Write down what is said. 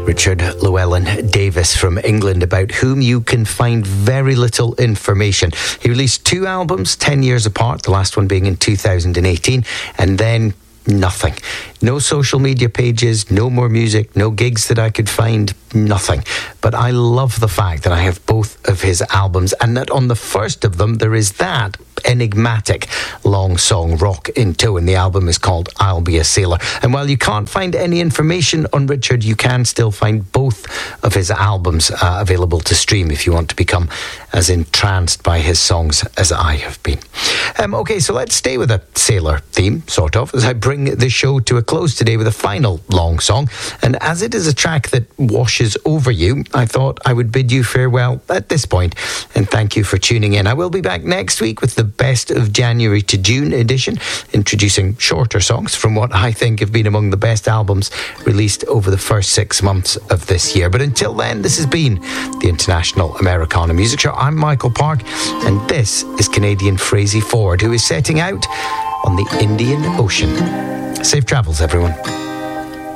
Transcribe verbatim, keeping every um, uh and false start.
Richard Llewellyn Davis from England, about whom you can find very little information. He released two albums ten years apart, the last one being in two thousand eighteen, and then nothing. No social media pages, no more music, no gigs that I could find, nothing. But I love the fact that I have both of his albums, and that on the first of them there is that enigmatic long song, Rock in Tow, and the album is called I'll Be a Sailor. And while you can't find any information on Richard, you can still find both of his albums uh, available to stream if you want to become as entranced by his songs as I have been. Um, okay, so let's stay with a sailor theme, sort of, as I bring the show to a close today with a final long song. And as it is a track that washes over you, I thought I would bid you farewell at this point and thank you for tuning in. I will be back next week with the best of January to June edition, introducing shorter songs from what I think have been among the best albums released over the first six months of this year. But until then, this has been the International Americana Music Show. I'm Michael Park, and this is Canadian Frazey Ford, who is setting out on the Indian Ocean. Safe travels, everyone.